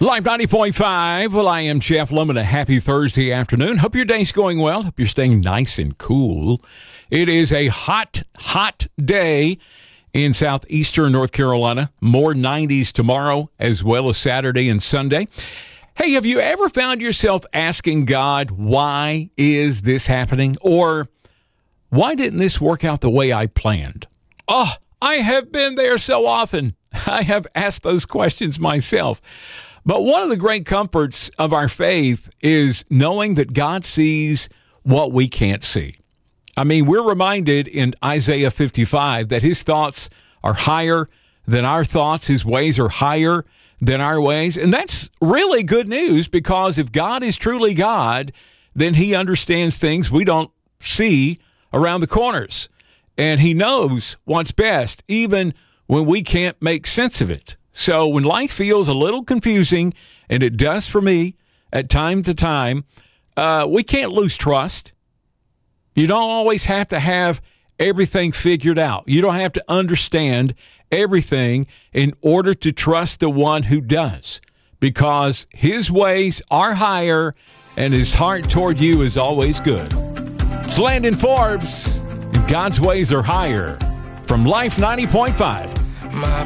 Live 90.5. Well, I am Jeff Lemon. A happy Thursday afternoon. Hope your day's going well. Hope you're staying nice and cool. It is a hot day in southeastern North Carolina. More 90s tomorrow, as well as Saturday and Sunday. Hey, have you ever found yourself asking God, why is this happening? Or why didn't this work out the way I planned? Oh, I have been there so often. I have asked those questions myself. But one of the great comforts of our faith is knowing that God sees what we can't see. I mean, we're reminded in Isaiah 55 that his thoughts are higher than our thoughts. His ways are higher than our ways. And that's really good news, because if God is truly God, then he understands things we don't see around the corners. And he knows what's best, even when we can't make sense of it. So when life feels a little confusing, and it does for me at time to time, we can't lose trust. You don't always have to have everything figured out. You don't have to understand everything in order to trust the one who does, because his ways are higher and his heart toward you is always good. It's Landon Forbes, and God's ways are higher, from Life 90.5.